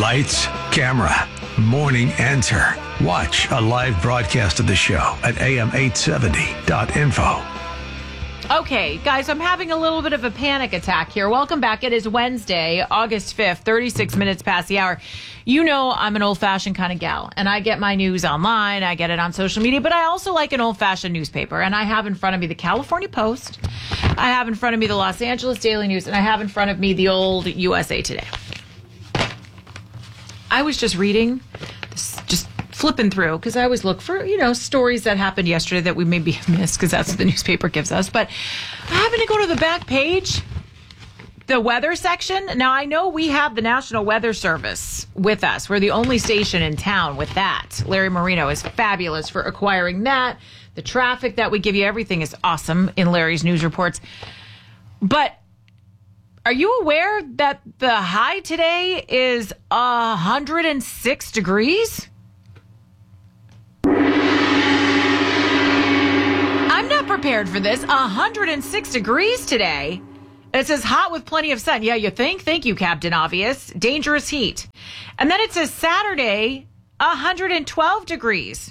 Lights, camera, morning enter. Watch a live broadcast of the show at am870.info. Okay, guys, I'm having a little bit of a panic attack here. Welcome back. It is Wednesday, August 5th, 36 minutes past the hour. You know I'm an old-fashioned kind of gal, and I get my news online. I get it on social media, but I also like an old-fashioned newspaper, and I have in front of me the California Post. I have in front of me the Los Angeles Daily News, and I have in front of me the old USA Today. I was just reading, just flipping through, because I always look for, stories that happened yesterday that we maybe have missed, because that's what the newspaper gives us. But I happened to go to the back page, the weather section. Now, I know we have the National Weather Service with us. We're the only station in town with that. Larry Marino is fabulous for acquiring that. The traffic that we give you, everything is awesome in Larry's news reports. But are you aware that the high today is 106 degrees? I'm not prepared for this. 106 degrees today. It says hot with plenty of sun. Yeah, you think? Thank you, Captain Obvious. Dangerous heat. And then it says Saturday, 112 degrees.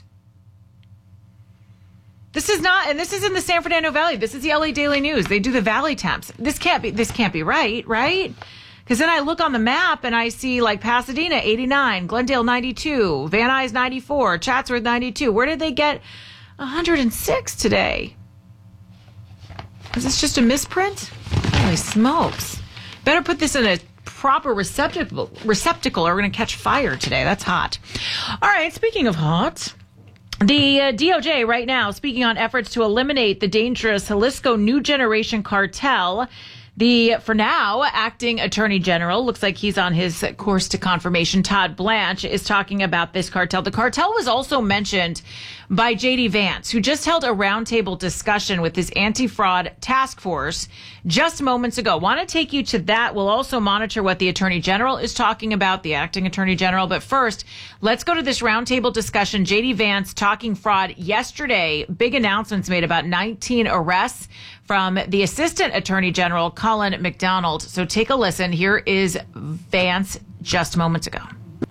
This is not, and this is in the San Fernando Valley. This is the LA Daily News. They do the valley temps. This can't be right? Because then I look on the map and I see like Pasadena 89, Glendale 92, Van Nuys 94, Chatsworth 92. Where did they get 106 today? Is this just a misprint? Holy smokes. Better put this in a proper receptacle or we're going to catch fire today. That's hot. All right, speaking of hot, the DOJ right now speaking on efforts to eliminate the dangerous Jalisco New Generation cartel. The, for now, acting attorney general, looks like he's on his course to confirmation, Todd Blanche, is talking about this cartel. The cartel was also mentioned by J.D. Vance, who just held a roundtable discussion with his anti-fraud task force just moments ago. Want to take you to that. We'll also monitor what the attorney general is talking about, the acting attorney general. But first, let's go to this roundtable discussion. J.D. Vance talking fraud yesterday. Big announcements made about 19 arrests from the Assistant Attorney General, Colin McDonald. So take a listen. Here is Vance just moments ago.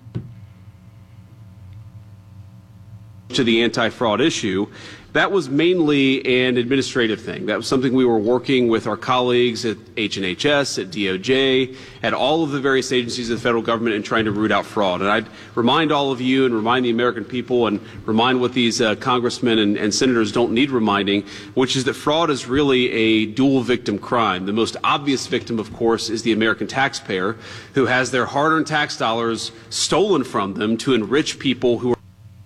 To the anti-fraud issue, that was mainly an administrative thing. That was something we were working with our colleagues at H&HS, at DOJ, at all of the various agencies of the federal government in trying to root out fraud. And I'd remind all of you and remind the American people and remind what these congressmen and senators don't need reminding, which is that fraud is really a dual victim crime. The most obvious victim, of course, is the American taxpayer who has their hard-earned tax dollars stolen from them to enrich people who are...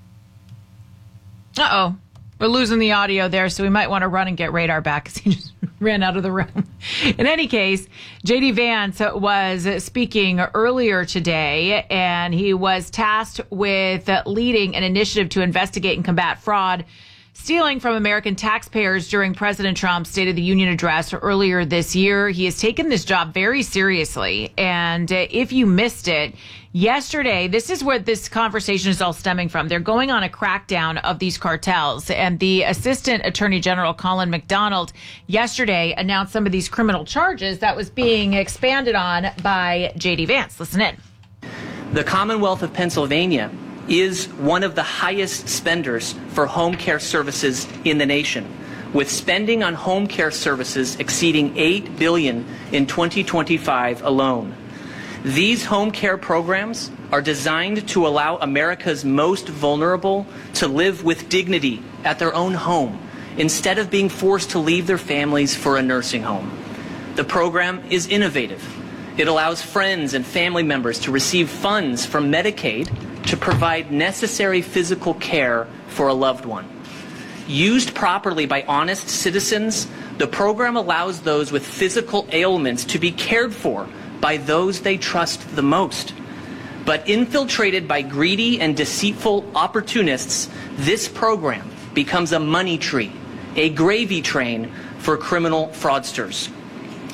Uh-oh. We're losing the audio there, so we might want to run and get Radar back because he just ran out of the room. In any case, J.D. Vance was speaking earlier today, and he was tasked with leading an initiative to investigate and combat fraud, stealing from American taxpayers during President Trump's State of the Union address earlier this year. He has taken this job very seriously, and if you missed it, yesterday, this is where this conversation is all stemming from. They're going on a crackdown of these cartels. And the Assistant Attorney General, Colin McDonald, yesterday announced some of these criminal charges that was being expanded on by J.D. Vance. Listen in. The Commonwealth of Pennsylvania is one of the highest spenders for home care services in the nation, with spending on home care services exceeding $8 billion in 2025 alone. These home care programs are designed to allow America's most vulnerable to live with dignity at their own home instead of being forced to leave their families for a nursing home. The program is innovative. It allows friends and family members to receive funds from Medicaid to provide necessary physical care for a loved one. Used properly by honest citizens, the program allows those with physical ailments to be cared for by those they trust the most. But infiltrated by greedy and deceitful opportunists, this program becomes a money tree, a gravy train for criminal fraudsters.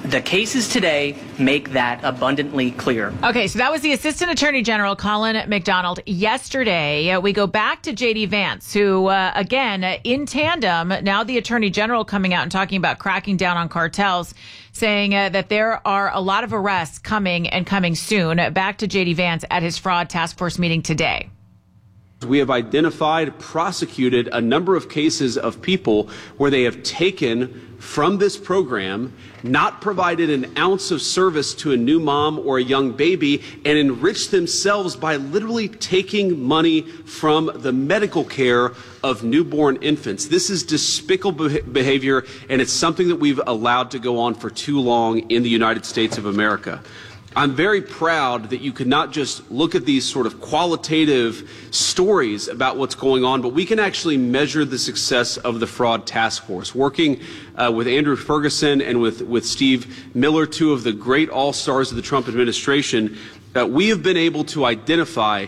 The cases today make that abundantly clear. Okay, so that was the Assistant Attorney General, Colin McDonald, yesterday. We go back to J.D. Vance, who, again, in tandem, now the Attorney General coming out and talking about cracking down on cartels, saying that there are a lot of arrests coming and coming soon. Back to J.D. Vance at his fraud task force meeting today. We have identified, prosecuted a number of cases of people where they have taken from this program, not provided an ounce of service to a new mom or a young baby, and enriched themselves by literally taking money from the medical care of newborn infants. This is despicable behavior, and it's something that we've allowed to go on for too long in the United States of America. I'm very proud that you could not just look at these sort of qualitative stories about what's going on, but we can actually measure the success of the fraud task force. Working with Andrew Ferguson and with Steve Miller, two of the great all-stars of the Trump administration, we have been able to identify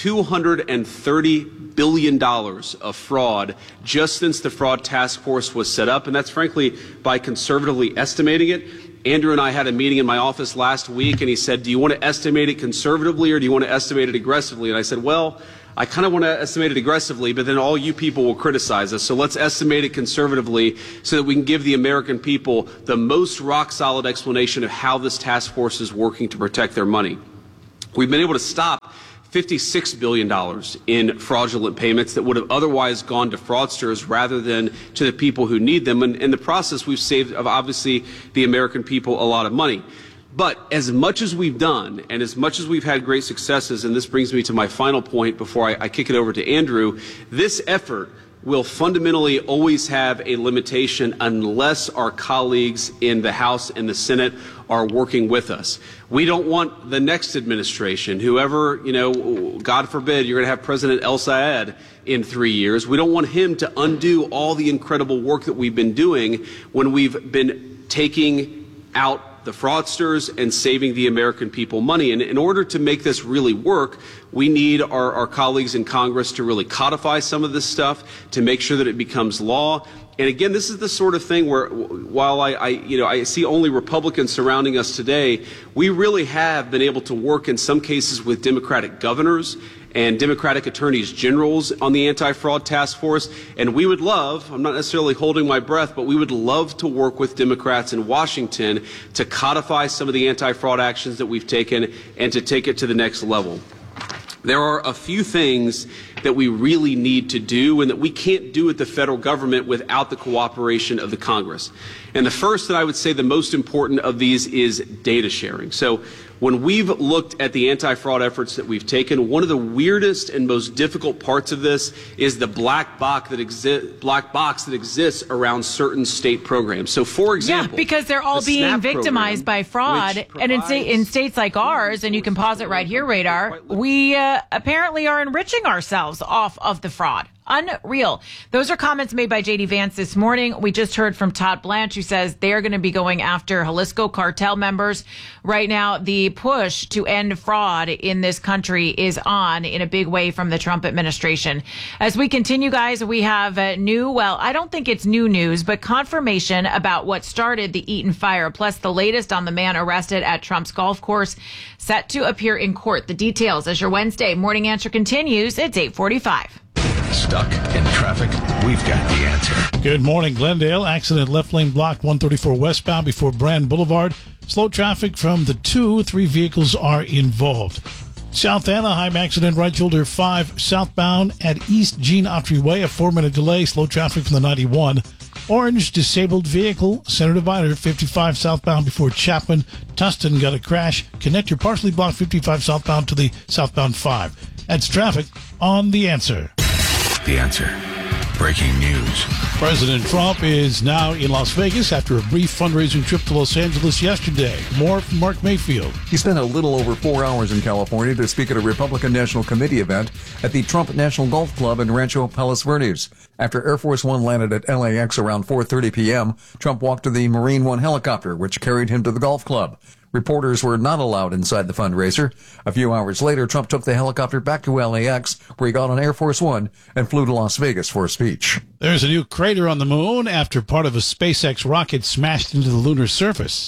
$230 billion of fraud just since the fraud task force was set up, and that's frankly by conservatively estimating it. Andrew and I had a meeting in my office last week, and he said, do you want to estimate it conservatively or do you want to estimate it aggressively? And I said, well, I kind of want to estimate it aggressively, but then all you people will criticize us. So let's estimate it conservatively so that we can give the American people the most rock-solid explanation of how this task force is working to protect their money. We've been able to stop $56 billion in fraudulent payments that would have otherwise gone to fraudsters rather than to the people who need them. And in the process, we've saved, obviously, the American people a lot of money. But as much as we've done and as much as we've had great successes, and this brings me to my final point before I kick it over to Andrew, this effort will fundamentally always have a limitation unless our colleagues in the House and the Senate are working with us. We don't want the next administration, whoever, God forbid, you're going to have President El Sayed in 3 years. We don't want him to undo all the incredible work that we've been doing when we've been taking out the fraudsters and saving the American people money. And in order to make this really work, we need our colleagues in Congress to really codify some of this stuff, to make sure that it becomes law. And again, this is the sort of thing where, while I see only Republicans surrounding us today, we really have been able to work in some cases with Democratic governors and Democratic attorneys generals on the anti-fraud task force. And we would love, I'm not necessarily holding my breath, but we would love to work with Democrats in Washington to codify some of the anti-fraud actions that we've taken and to take it to the next level. There are a few things that we really need to do and that we can't do at the federal government without the cooperation of the Congress. And the first, and I would say the most important of these, is data sharing. So when we've looked at the anti-fraud efforts that we've taken, one of the weirdest and most difficult parts of this is the black box that exists around certain state programs. So, for example, because they're all being victimized by fraud, and in states like ours, and you can pause it right here, Radar, we apparently are enriching ourselves off of the fraud. Unreal. Those are comments made by J.D. Vance this morning. We just heard from Todd Blanche, who says they're going to be going after Jalisco cartel members. Right now, the push to end fraud in this country is on in a big way from the Trump administration. As we continue, guys, we have I don't think it's new news, but confirmation about what started the Eaton fire, plus the latest on the man arrested at Trump's golf course, set to appear in court. The details as your Wednesday Morning Answer continues. It's 8:45. Stuck in traffic? We've got the answer. Good morning, Glendale. Accident left lane blocked 134 westbound before Brand Boulevard. Slow traffic from the 2. 3 vehicles are involved. South Anaheim accident right shoulder 5 southbound at East Gene Autry Way. A 4-minute delay. Slow traffic from the 91. Orange disabled vehicle center divider 55 southbound before Chapman. Tustin got a crash. Connector partially blocked 55 southbound to the southbound 5. That's traffic on The Answer. The Answer. Breaking news. President Trump is now in Las Vegas after a brief fundraising trip to Los Angeles yesterday. More from Mark Mayfield. He spent a little over 4 hours in California to speak at a Republican National Committee event at the Trump National Golf Club in Rancho Palos Verdes. After Air Force One landed at LAX around 4:30 p.m., Trump walked to the Marine One helicopter, which carried him to the golf club. Reporters were not allowed inside the fundraiser. A few hours later, Trump took the helicopter back to LAX, where he got on Air Force One and flew to Las Vegas for a speech. There's a new crater on the moon after part of a SpaceX rocket smashed into the lunar surface.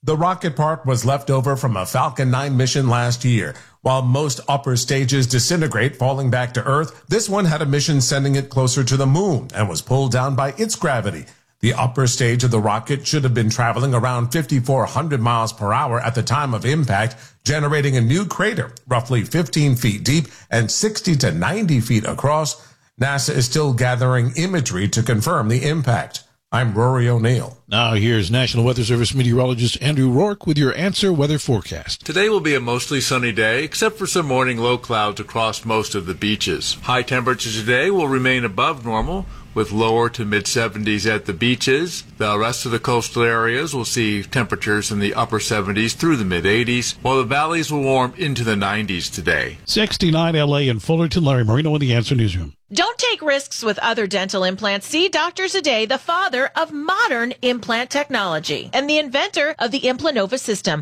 The rocket part was left over from a Falcon 9 mission last year. While most upper stages disintegrate, falling back to Earth, this one had a mission sending it closer to the moon and was pulled down by its gravity. The upper stage of the rocket should have been traveling around 5,400 miles per hour at the time of impact, generating a new crater roughly 15 feet deep and 60 to 90 feet across. NASA is still gathering imagery to confirm the impact. I'm Rory O'Neill. Now here's National Weather Service meteorologist Andrew Rourke with your Answer Weather Forecast. Today will be a mostly sunny day, except for some morning low clouds across most of the beaches. High temperatures today will remain above normal, with lower to mid-70s at the beaches. The rest of the coastal areas will see temperatures in the upper 70s through the mid-80s, while the valleys will warm into the 90s today. 69 LA and Fullerton. Larry Marino in the Answer Newsroom. Don't take risks with other dental implants. See Dr. Zadeh, the father of modern implant technology and the inventor of the Implanova system.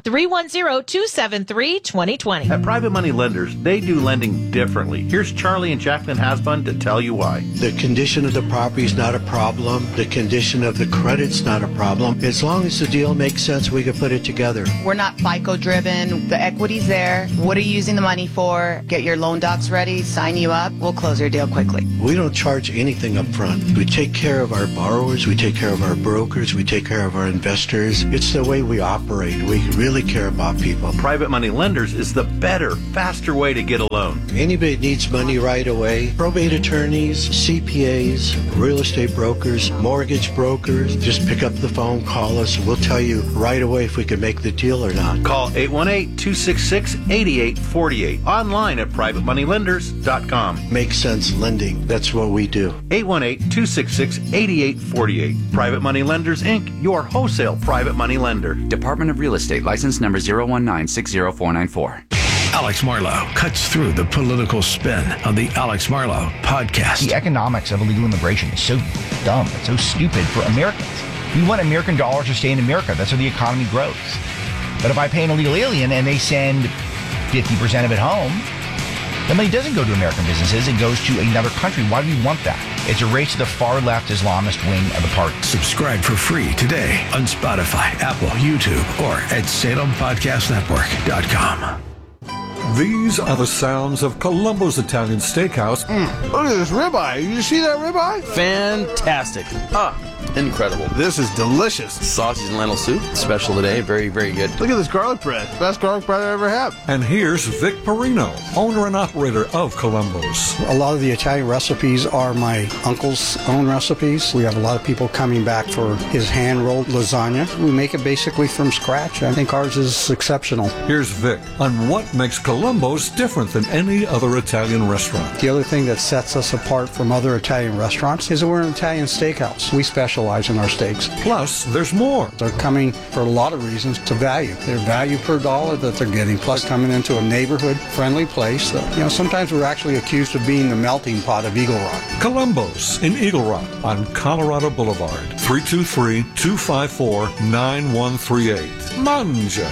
310-273-2020. At Private Money Lenders, they do lending differently. Here's Charlie and Jacqueline Hasbun to tell you why. The condition of the property is not a problem. The condition of the credit's not a problem. As long as the deal makes sense, we can put it together. We're not FICO driven. The equity's there. What are you using the money for? Get your loan docs ready, sign you up. We'll close your deal quickly. We don't charge anything up front. We take care of our borrowers, we take care of our brokers, we take care of our investors. It's the way we operate. We really care about people. Private Money Lenders is the better, faster way to get a loan. Anybody needs money right away, probate attorneys, CPAs, real estate brokers, mortgage brokers, just pick up the phone, call us, and we'll tell you right away if we can make the deal or not. Call 818-266-8848. Online at privatemoneylenders.com. Makes sense lending. That's what we do. 818-266-8848. Private Money Lenders, Inc., your wholesale private money lender. Department of Real Estate, license number 019-60494. Alex Marlow cuts through the political spin on the Alex Marlow podcast. The economics of illegal immigration is so dumb. It's so stupid for Americans. We want American dollars to stay in America. That's how the economy grows. But if I pay an illegal alien and they send 50% of it home, the money doesn't go to American businesses. It goes to another country. Why do we want that? It's a race to the far-left Islamist wing of the party. Subscribe for free today on Spotify, Apple, YouTube, or at SalemPodcastNetwork.com. These are the sounds of Columbo's Italian Steakhouse. Look at this ribeye. You see that ribeye? Fantastic. Incredible. This is delicious. Sausage and lentil soup, special today. Very, very good. Look at this garlic bread. Best garlic bread I ever had. And here's Vic Perino, owner and operator of Columbo's. A lot of the Italian recipes are my uncle's own recipes. We have a lot of people coming back for his hand-rolled lasagna. We make it basically from scratch. I think ours is exceptional. Here's Vic on what makes Columbo's different than any other Italian restaurant. The other thing that sets us apart from other Italian restaurants is that we're an Italian steakhouse. We specialize in our steaks. Plus, there's more. They're coming for a lot of reasons to value. Their value per dollar that they're getting, plus coming into a neighborhood-friendly place. That, sometimes we're actually accused of being the melting pot of Eagle Rock. Columbo's in Eagle Rock on Colorado Boulevard. 323-254-9138. Mangia.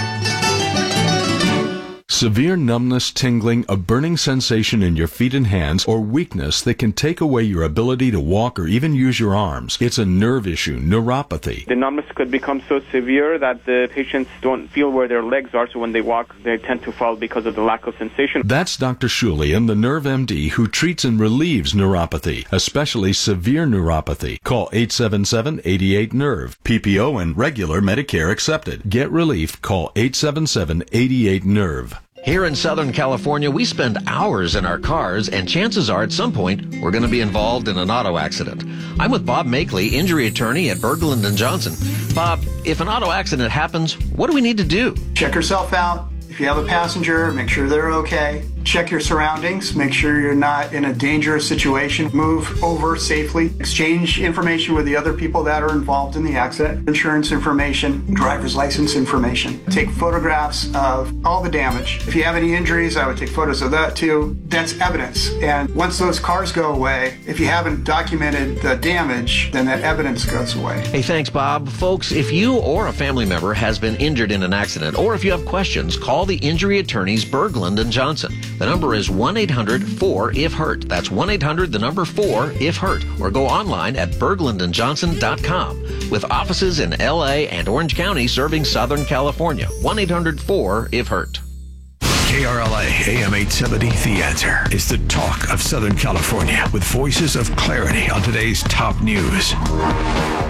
Severe numbness, tingling, a burning sensation in your feet and hands, or weakness that can take away your ability to walk or even use your arms. It's a nerve issue, neuropathy. The numbness could become so severe that the patients don't feel where their legs are, so when they walk, they tend to fall because of the lack of sensation. That's Dr. Shulian, the Nerve MD, who treats and relieves neuropathy, especially severe neuropathy. Call 877-88-NERVE. PPO and regular Medicare accepted. Get relief. Call 877-88-NERVE. Here in Southern California, we spend hours in our cars, and chances are at some point we're going to be involved in an auto accident. I'm with Bob Makeley, injury attorney at Berglund & Johnson. Bob, if an auto accident happens, what do we need to do? Check yourself out. If you have a passenger, make sure they're okay. Check your surroundings. Make sure you're not in a dangerous situation. Move over safely. Exchange information with the other people that are involved in the accident. Insurance information, driver's license information. Take photographs of all the damage. If you have any injuries, I would take photos of that too. That's evidence. And once those cars go away, if you haven't documented the damage, then that evidence goes away. Hey, thanks, Bob. Folks, if you or a family member has been injured in an accident, or if you have questions, call the injury attorneys Berglund & Johnson. The number is 1-800-4-IF-HURT. That's 1-800, the number 4-IF-HURT. Or go online at berglundandjohnson.com. With offices in L.A. and Orange County serving Southern California. 1-800-4-IF-HURT. KRLA AM 870, The Answer, is the talk of Southern California with voices of clarity on today's top news.